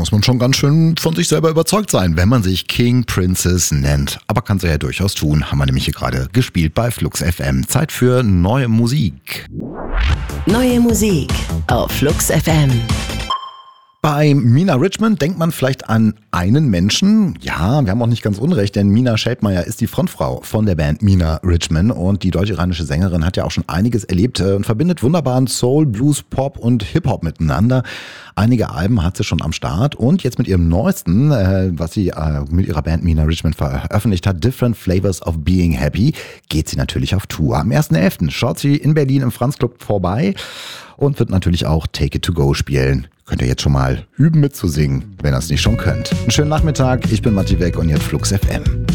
muss man schon ganz schön von sich selber überzeugt sein, wenn man sich King Princess nennt. Aber kann sie ja durchaus tun, haben wir nämlich hier gerade gespielt bei Flux FM. Zeit für neue Musik. Neue Musik auf Flux FM. Bei Mina Richmond denkt man vielleicht an einen Menschen. Ja, wir haben auch nicht ganz unrecht, denn Mina Scheldmeier ist die Frontfrau von der Band Mina Richmond. Und die deutsch-iranische Sängerin hat ja auch schon einiges erlebt und verbindet wunderbaren Soul, Blues, Pop und Hip-Hop miteinander. Einige Alben hat sie schon am Start und jetzt mit ihrem neuesten, was sie mit ihrer Band Mina Richmond veröffentlicht hat, Different Flavors of Being Happy, geht sie natürlich auf Tour. Am 1.11. schaut sie in Berlin im Franz Club vorbei und wird natürlich auch Take It To Go spielen. Könnt ihr jetzt schon mal üben mitzusingen, wenn ihr es nicht schon könnt. Einen schönen Nachmittag, ich bin Matti Weck und jetzt Flux FM.